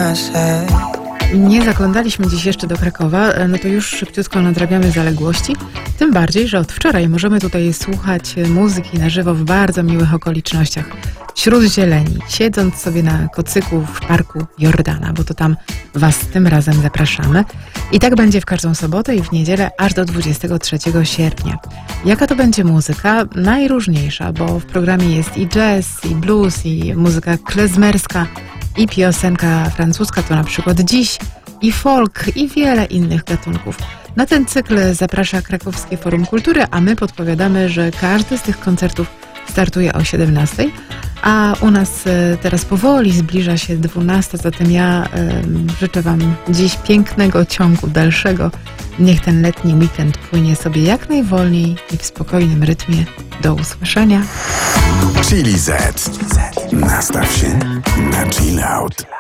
Nie zaglądaliśmy dziś jeszcze do Krakowa, no to już szybciutko nadrabiamy zaległości. Tym bardziej, że od wczoraj możemy tutaj słuchać muzyki na żywo w bardzo miłych okolicznościach. Wśród zieleni, siedząc sobie na kocyku w parku Jordana, bo to tam Was tym razem zapraszamy. I tak będzie w każdą sobotę i w niedzielę aż do 23 sierpnia. Jaka to będzie muzyka? Najróżniejsza, bo w programie jest i jazz, i blues, i muzyka klezmerska, i piosenka francuska, to na przykład dziś, i folk, i wiele innych gatunków. Na ten cykl zaprasza Krakowskie Forum Kultury, a my podpowiadamy, że każdy z tych koncertów startuje o 17:00, a u nas teraz powoli zbliża się 12:00, zatem ja życzę Wam dziś pięknego ciągu dalszego. Niech ten letni weekend płynie sobie jak najwolniej i w spokojnym rytmie. Do usłyszenia. Chili Z. Nastaw się na chill out.